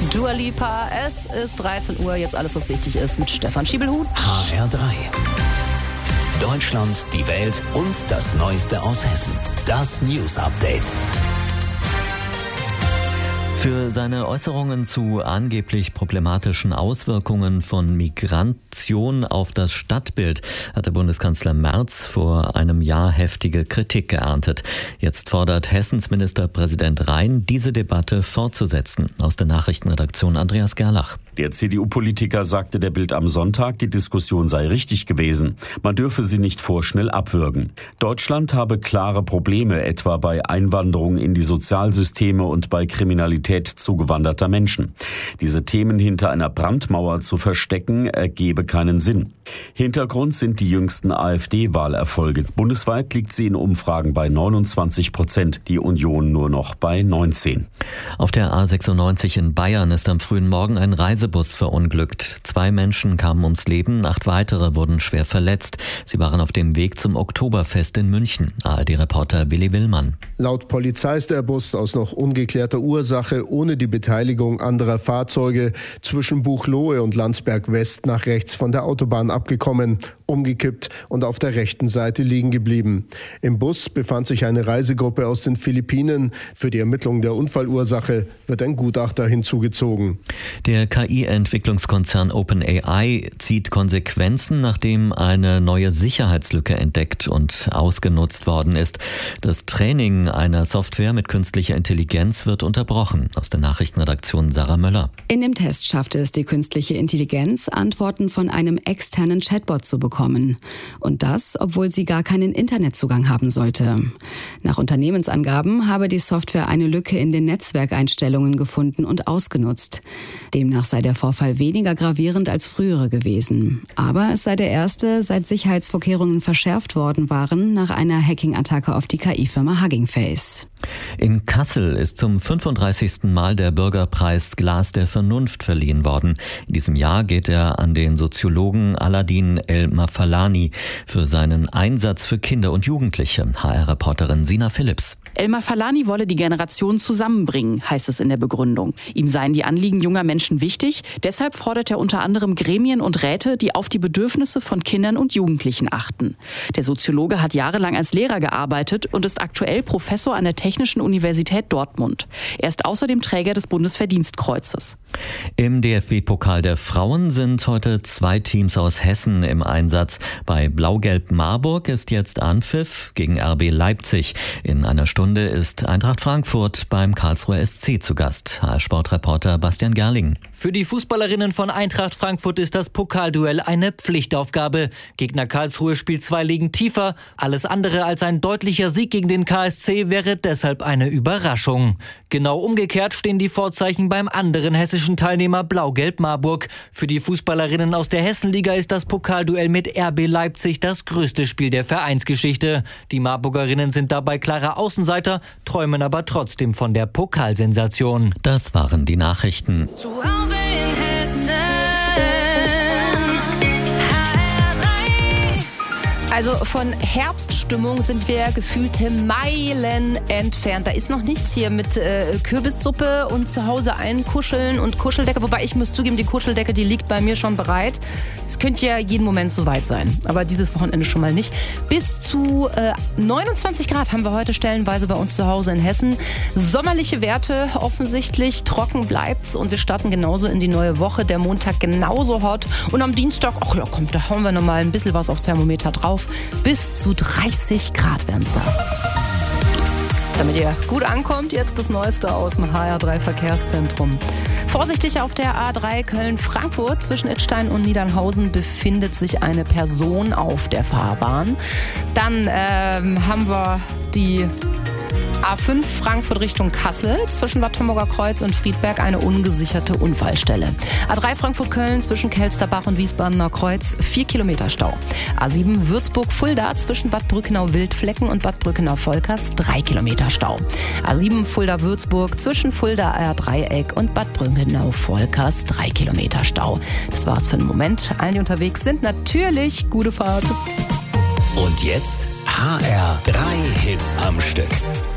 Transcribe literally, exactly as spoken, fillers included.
Dua Lipa. Es ist dreizehn Uhr, jetzt alles, was wichtig ist, mit Stefan Schiebelhut. H R drei. Deutschland, die Welt und das Neueste aus Hessen. Das News Update. Für seine Äußerungen zu angeblich problematischen Auswirkungen von Migration auf das Stadtbild hatte Bundeskanzler Merz vor einem Jahr heftige Kritik geerntet. Jetzt fordert Hessens Ministerpräsident Rhein, diese Debatte fortzusetzen. Aus der Nachrichtenredaktion Andreas Gerlach. Der C D U-Politiker sagte der Bild am Sonntag, die Diskussion sei richtig gewesen. Man dürfe sie nicht vorschnell abwürgen. Deutschland habe klare Probleme, etwa bei Einwanderung in die Sozialsysteme und bei Kriminalität zugewanderter Menschen. Diese Themen hinter einer Brandmauer zu verstecken, ergebe keinen Sinn. Hintergrund sind die jüngsten AfD-Wahlerfolge. Bundesweit liegt sie in Umfragen bei neunundzwanzig Prozent, die Union nur noch bei neunzehn. Auf der A sechsundneunzig in Bayern ist am frühen Morgen ein Reisebus verunglückt. Zwei Menschen kamen ums Leben, acht weitere wurden schwer verletzt. Sie waren auf dem Weg zum Oktoberfest in München. A R D-Reporter Willi Willmann. Laut Polizei ist der Bus aus noch ungeklärter Ursache ohne die Beteiligung anderer Fahrzeuge zwischen Buchloe und Landsberg West nach rechts von der Autobahn abgekommen, umgekippt und auf der rechten Seite liegen geblieben. Im Bus befand sich eine Reisegruppe aus den Philippinen. Für die Ermittlung der Unfallursache wird ein Gutachter hinzugezogen. Der K I-Entwicklungskonzern OpenAI zieht Konsequenzen, nachdem eine neue Sicherheitslücke entdeckt und ausgenutzt worden ist. Das Training einer Software mit künstlicher Intelligenz wird unterbrochen. Aus der Nachrichtenredaktion Sarah Möller. In dem Test schaffte es die künstliche Intelligenz, Antworten von einem externen Chatbot zu bekommen. Und das, obwohl sie gar keinen Internetzugang haben sollte. Nach Unternehmensangaben habe die Software eine Lücke in den Netzwerkeinstellungen gefunden und ausgenutzt. Demnach sei der Vorfall weniger gravierend als frühere gewesen. Aber es sei der erste, seit Sicherheitsvorkehrungen verschärft worden waren, nach einer Hacking-Attacke auf die K I-Firma Hugging Face. In Kassel ist zum fünfunddreißigsten Mal der Bürgerpreis Glas der Vernunft verliehen worden. In diesem Jahr geht er an den Soziologen Aladin El-Mafalani für seinen Einsatz für Kinder und Jugendliche. H R-Reporterin Sina Phillips. El-Mafalani wolle die Generationen zusammenbringen, heißt es in der Begründung. Ihm seien die Anliegen junger Menschen wichtig. Deshalb fordert er unter anderem Gremien und Räte, die auf die Bedürfnisse von Kindern und Jugendlichen achten. Der Soziologe hat jahrelang als Lehrer gearbeitet und ist aktuell Professor an der Technischen Universität Dortmund. Er ist außerdem Träger des Bundesverdienstkreuzes. Im D F B-Pokal der Frauen sind heute zwei Teams aus Hessen im Einsatz. Bei Blau-Gelb Marburg ist jetzt Anpfiff gegen R B Leipzig. In einer Stunde ist Eintracht Frankfurt beim Karlsruher S C zu Gast. H R-Sportreporter Bastian Gerling. Für die Fußballerinnen von Eintracht Frankfurt ist das Pokalduell eine Pflichtaufgabe. Gegner Karlsruhe spielt zwei Ligen tiefer. Alles andere als ein deutlicher Sieg gegen den K S C wäre deshalb eine Überraschung. Genau umgekehrt stehen die Vorzeichen beim anderen hessischen Teilnehmer Blau-Gelb Marburg. Für die Fußballerinnen aus der Hessenliga ist das Pokalduell mit R B Leipzig das größte Spiel der Vereinsgeschichte. Die Marburgerinnen sind dabei klarer Außenseiter, träumen aber trotzdem von der Pokalsensation. Das waren die Nachrichten. Zu Hause in Hessen. Also von Herbststimmung sind wir gefühlte Meilen entfernt. Da ist noch nichts hier mit äh, Kürbissuppe und zu Hause einkuscheln und Kuscheldecke. Wobei ich muss zugeben, die Kuscheldecke, die liegt bei mir schon bereit. Es könnte ja jeden Moment soweit sein. Aber dieses Wochenende schon mal nicht. Bis zu äh, neunundzwanzig Grad haben wir heute stellenweise bei uns zu Hause in Hessen. Sommerliche Werte offensichtlich. Trocken bleibt's und wir starten genauso in die neue Woche. Der Montag genauso hot. Und am Dienstag, ach ja komm, da hauen wir nochmal ein bisschen was aufs Thermometer drauf. Bis zu dreißig Grad werden es da. Damit ihr gut ankommt, jetzt das Neueste aus dem H R drei Verkehrszentrum. Vorsichtig auf der A drei Köln-Frankfurt. Zwischen Idstein und Niedernhausen befindet sich eine Person auf der Fahrbahn. Dann ähm, haben wir die A fünf Frankfurt Richtung Kassel, zwischen Bad Homburger Kreuz und Friedberg eine ungesicherte Unfallstelle. A drei Frankfurt-Köln zwischen Kelsterbach und Wiesbadener Kreuz vier Kilometer Stau. A sieben Würzburg-Fulda zwischen Bad Brückenau-Wildflecken und Bad Brückenau-Volkers drei Kilometer Stau. A sieben Fulda-Würzburg zwischen Fulda-Dreieck und Bad Brückenau-Volkers drei Kilometer Stau. Das war's für den Moment. Allen, die unterwegs sind, natürlich gute Fahrt. Und jetzt H R drei Hits am Stück.